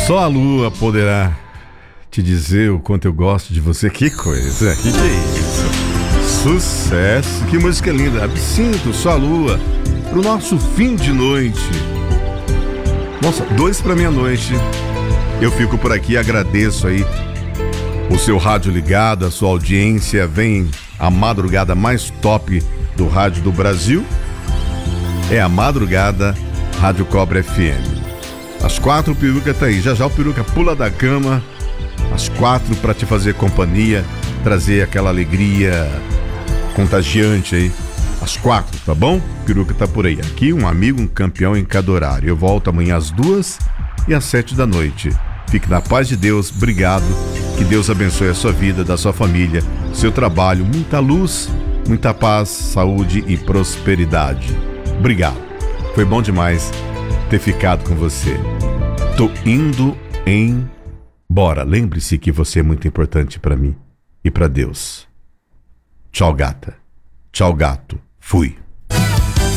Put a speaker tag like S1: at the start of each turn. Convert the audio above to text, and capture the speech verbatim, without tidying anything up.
S1: Só a lua poderá te dizer o quanto eu gosto de você. Que coisa, que que é isso? Sucesso, que música linda. Absinto, só a lua, pro nosso fim de noite. Nossa, dois pra meia-noite. Eu fico por aqui, agradeço aí o seu rádio ligado, a sua audiência. Vem a madrugada mais top do rádio do Brasil. É a madrugada Rádio Cobra F M. Às quatro o Peruca tá aí. Já já o Peruca pula da cama. Às quatro pra te fazer companhia, trazer aquela alegria contagiante aí. Às quatro, tá bom? O Peruca tá por aí. Aqui um amigo, um campeão em cada horário. Eu volto amanhã às duas e às sete da noite. Fique na paz de Deus. Obrigado. Que Deus abençoe a sua vida, da sua família, seu trabalho. Muita luz, muita paz, saúde e prosperidade. Obrigado. Foi bom demais ter ficado com você. Tô indo embora. Lembre-se que você é muito importante pra mim e pra Deus. Tchau, gata. Tchau, gato. Fui.